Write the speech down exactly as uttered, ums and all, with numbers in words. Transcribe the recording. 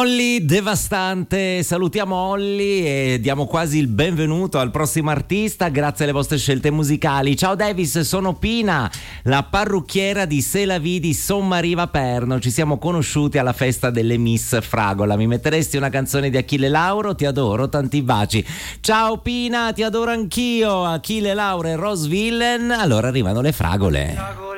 Olly, devastante, salutiamo Olly e diamo quasi il benvenuto al prossimo artista grazie alle vostre scelte musicali. Ciao Davis, sono Pina, la parrucchiera di Se la Vi di Sommariva Perno. Ci siamo conosciuti alla festa delle Miss Fragola. Mi metteresti una canzone di Achille Lauro? Ti adoro, tanti baci. Ciao Pina, ti adoro anch'io. Achille Lauro e Rose Villain. Allora arrivano le fragole.